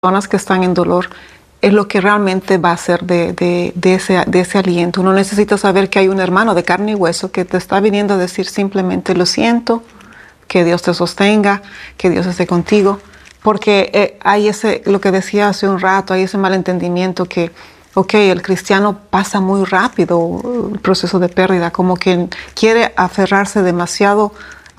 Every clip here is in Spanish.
personas que están en dolor es lo que realmente va a ser de ese aliento. Uno necesita saber que hay un hermano de carne y hueso que te está viniendo a decir simplemente lo siento, que Dios te sostenga, que Dios esté contigo, porque hay lo que decía hace un rato, hay ese malentendimiento que, el cristiano pasa muy rápido el proceso de pérdida, como que quiere aferrarse demasiado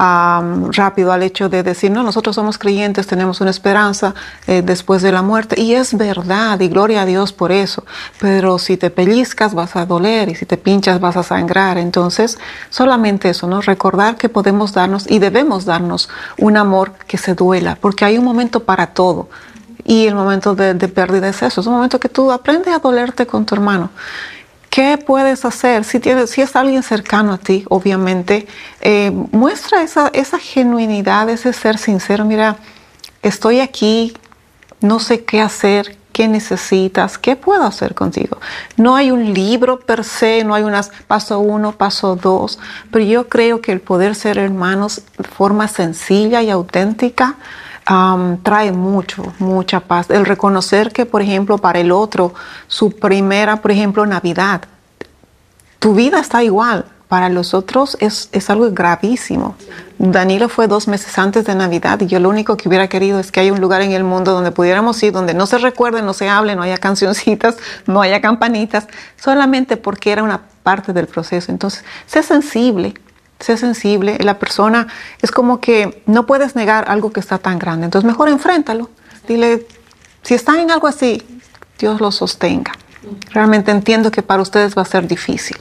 rápido al hecho de decir, no, nosotros somos creyentes, tenemos una esperanza después de la muerte, y es verdad, y gloria a Dios por eso, pero si te pellizcas vas a doler, y si te pinchas vas a sangrar. Entonces solamente eso, ¿no? Recordar que podemos darnos y debemos darnos un amor que se duela, porque hay un momento para todo, y el momento de pérdida es eso, es un momento que tú aprendes a dolerte con tu hermano. ¿Qué puedes hacer? Si es alguien cercano a ti, obviamente, muestra esa genuinidad, ese ser sincero. Mira, estoy aquí, no sé qué hacer, qué necesitas, qué puedo hacer contigo. No hay un libro per se, no hay paso 1, paso 2, pero yo creo que el poder ser hermanos de forma sencilla y auténtica trae mucha paz. El reconocer que, por ejemplo, para el otro, su primera, por ejemplo, Navidad, tu vida está igual. Para los otros es algo gravísimo. Danilo fue 2 meses antes de Navidad y yo lo único que hubiera querido es que haya un lugar en el mundo donde pudiéramos ir, donde no se recuerde, no se hable, no haya cancioncitas, no haya campanitas, solamente porque era una parte del proceso. Entonces, sé sensible. La persona es como que no puedes negar algo que está tan grande. Entonces mejor enfréntalo. Dile, si están en algo así, Dios los sostenga. Realmente entiendo que para ustedes va a ser difícil.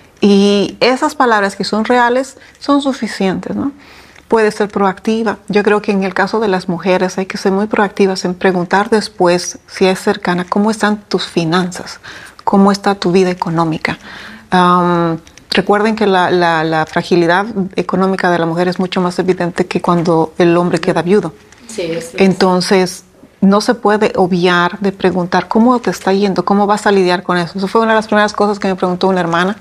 Y esas palabras que son reales son suficientes, ¿no? Puede ser proactiva. Yo creo que en el caso de las mujeres hay que ser muy proactivas en preguntar después, si es cercana, cómo están tus finanzas, cómo está tu vida económica. Recuerden que la fragilidad económica de la mujer es mucho más evidente que cuando el hombre queda viudo. Sí, Entonces, no se puede obviar de preguntar cómo te está yendo, cómo vas a lidiar con eso. Eso fue una de las primeras cosas que me preguntó una hermana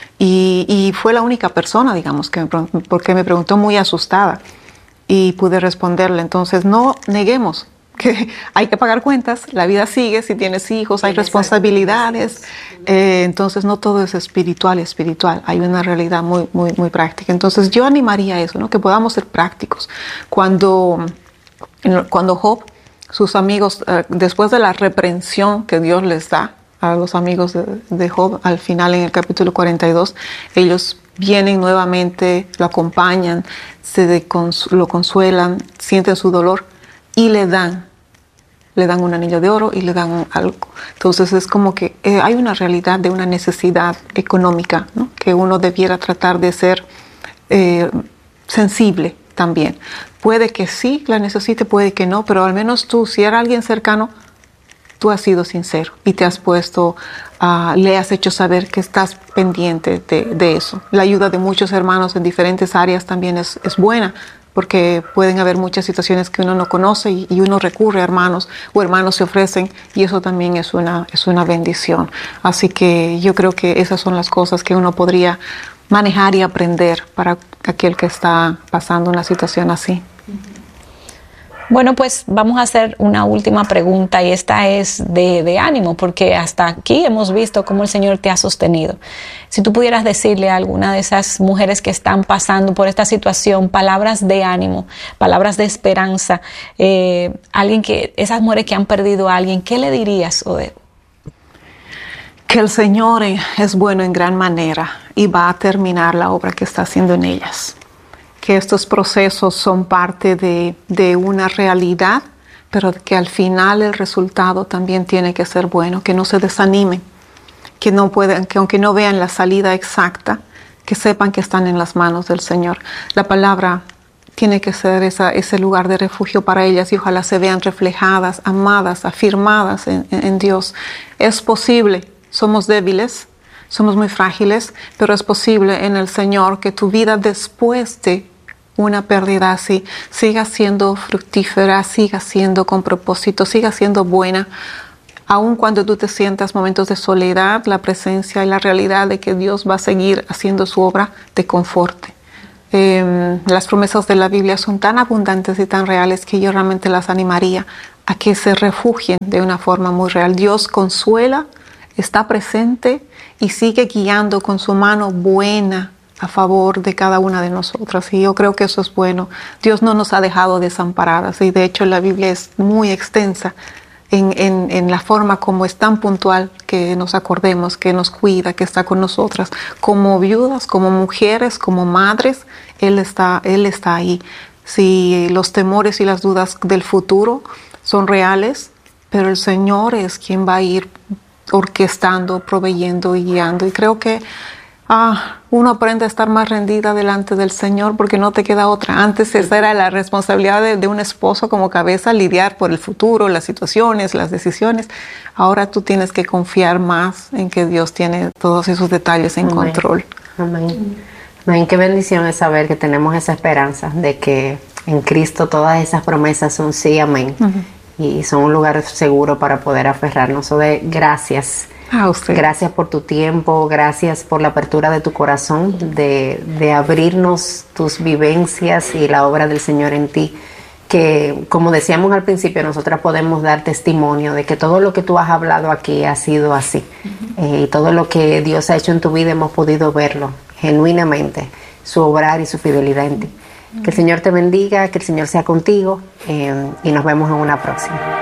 y fue la única persona, digamos, porque me preguntó muy asustada y pude responderle. Entonces, no neguemos que hay que pagar cuentas, la vida sigue, si tienes hijos, hay responsabilidades, entonces no todo es espiritual, hay una realidad muy práctica. Entonces yo animaría a eso, ¿no? Que podamos ser prácticos. Cuando Job, sus amigos, después de la reprensión que Dios les da a los amigos de Job, al final en el capítulo 42, ellos vienen nuevamente, lo acompañan, lo consuelan, sienten su dolor y le dan un anillo de oro y le dan algo. Entonces es como que hay una realidad de una necesidad económica, ¿no? Que uno debiera tratar de ser sensible también. Puede que sí la necesite, puede que no, pero al menos tú, si era alguien cercano, tú has sido sincero y te has puesto, le has hecho saber que estás pendiente de eso. La ayuda de muchos hermanos en diferentes áreas también es buena, porque pueden haber muchas situaciones que uno no conoce y uno recurre a hermanos o hermanos se ofrecen y eso también es una bendición. Así que yo creo que esas son las cosas que uno podría manejar y aprender para aquel que está pasando una situación así. Bueno, pues vamos a hacer una última pregunta y esta es de ánimo, porque hasta aquí hemos visto cómo el Señor te ha sostenido. Si tú pudieras decirle a alguna de esas mujeres que están pasando por esta situación palabras de ánimo, palabras de esperanza, esas mujeres que han perdido a alguien, ¿qué le dirías, Odette? Que el Señor es bueno en gran manera y va a terminar la obra que está haciendo en ellas. Que estos procesos son parte de una realidad, pero que al final el resultado también tiene que ser bueno, que no se desanimen, que aunque no vean la salida exacta, que sepan que están en las manos del Señor. La palabra tiene que ser ese lugar de refugio para ellas y ojalá se vean reflejadas, amadas, afirmadas en Dios. Es posible, somos débiles, somos muy frágiles, pero es posible en el Señor que tu vida después de una pérdida así siga siendo fructífera, siga siendo con propósito, siga siendo buena. Aun cuando tú te sientas momentos de soledad, la presencia y la realidad de que Dios va a seguir haciendo su obra te conforte. Las promesas de la Biblia son tan abundantes y tan reales que yo realmente las animaría a que se refugien de una forma muy real. Dios consuela, está presente y sigue guiando con su mano buena a favor de cada una de nosotras. Y yo creo que eso es bueno. Dios no nos ha dejado desamparadas. Y de hecho la Biblia es muy extensa en la forma como es tan puntual que nos acordemos, que nos cuida, que está con nosotras. Como viudas, como mujeres, como madres, Él está ahí. Si los temores y las dudas del futuro son reales, pero el Señor es quien va a ir orquestando, proveyendo y guiando. Y creo que uno aprende a estar más rendida delante del Señor porque no te queda otra. Antes esa era la responsabilidad de un esposo como cabeza, lidiar por el futuro, las situaciones, las decisiones. Ahora tú tienes que confiar más en que Dios tiene todos esos detalles en control. Amén. Amén. Qué bendición es saber que tenemos esa esperanza de que en Cristo todas esas promesas son sí, amén. Y son un lugar seguro para poder aferrarnos. Gracias. A usted. Gracias por tu tiempo, gracias por la apertura de tu corazón, de abrirnos tus vivencias y la obra del Señor en ti, que como decíamos al principio, nosotras podemos dar testimonio de que todo lo que tú has hablado aquí ha sido así. Y todo lo que Dios ha hecho en tu vida hemos podido verlo genuinamente, su obrar y su fidelidad en ti. Que el Señor te bendiga, que el Señor sea contigo y nos vemos en una próxima.